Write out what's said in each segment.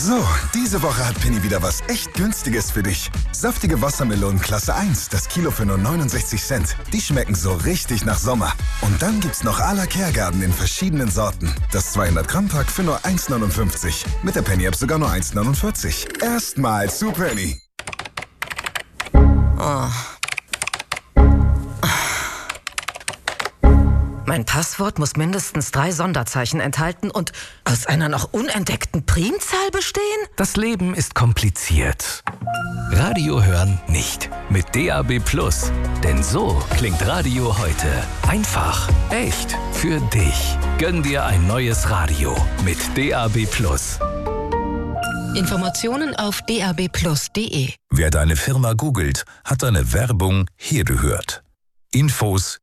So, diese Woche hat Penny wieder was echt Günstiges für dich. Saftige Wassermelonen Klasse 1, das Kilo für nur 69 Cent. Die schmecken so richtig nach Sommer. Und dann gibt's noch à la Kergarten in verschiedenen Sorten. Das 200-Gramm-Pack für nur 1,59. Mit der Penny-App sogar nur 1,49. Erstmal zu Penny. Oh. Mein Passwort muss mindestens 3 Sonderzeichen enthalten und aus einer noch unentdeckten Primzahl bestehen? Das Leben ist kompliziert. Radio hören nicht. Mit DAB+. Denn so klingt Radio heute. Einfach, echt, für dich. Gönn dir ein neues Radio mit DAB+. Informationen auf dabplus.de. Wer deine Firma googelt, hat deine Werbung hier gehört. Infos,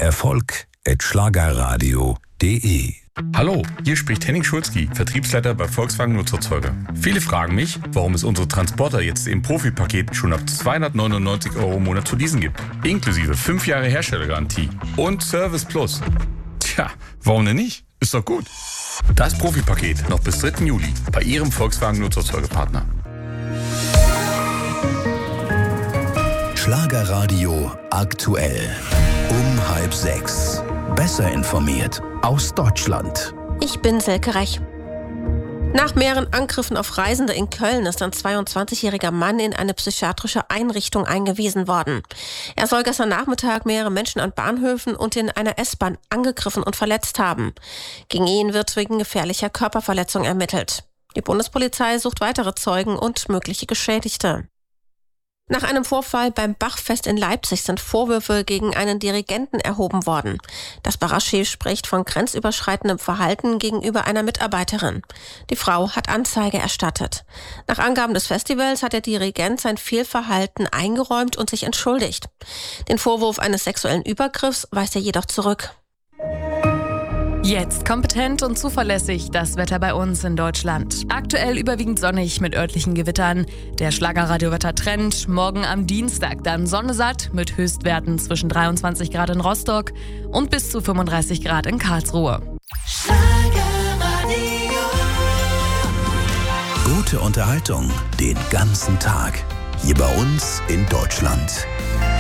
Erfolg@schlagerradio.de. Hallo, hier spricht Henning Schulzki, Vertriebsleiter bei Volkswagen Nutzerzeuger. Viele fragen mich, warum es unsere Transporter jetzt im Profipaket schon ab 299 € im Monat zu leasen gibt. Inklusive 5 Jahre Herstellergarantie und Service Plus. Tja, warum denn nicht? Ist doch gut. Das Profipaket noch bis 3. Juli bei Ihrem Volkswagen Nutzerzeugerpartner. Schlagerradio aktuell. Um 5:30. Besser informiert aus Deutschland. Ich bin Silke Rech. Nach mehreren Angriffen auf Reisende in Köln ist ein 22-jähriger Mann in eine psychiatrische Einrichtung eingewiesen worden. Er soll gestern Nachmittag mehrere Menschen an Bahnhöfen und in einer S-Bahn angegriffen und verletzt haben. Gegen ihn wird wegen gefährlicher Körperverletzung ermittelt. Die Bundespolizei sucht weitere Zeugen und mögliche Geschädigte. Nach einem Vorfall beim Bachfest in Leipzig sind Vorwürfe gegen einen Dirigenten erhoben worden. Das Barchef spricht von grenzüberschreitendem Verhalten gegenüber einer Mitarbeiterin. Die Frau hat Anzeige erstattet. Nach Angaben des Festivals hat der Dirigent sein Fehlverhalten eingeräumt und sich entschuldigt. Den Vorwurf eines sexuellen Übergriffs weist er jedoch zurück. Jetzt kompetent und zuverlässig das Wetter bei uns in Deutschland. Aktuell überwiegend sonnig mit örtlichen Gewittern. Der Schlagerradio-Wetter-Trend. Morgen am Dienstag dann Sonne satt mit Höchstwerten zwischen 23 Grad in Rostock und bis zu 35 Grad in Karlsruhe. Gute Unterhaltung den ganzen Tag. Hier bei uns in Deutschland.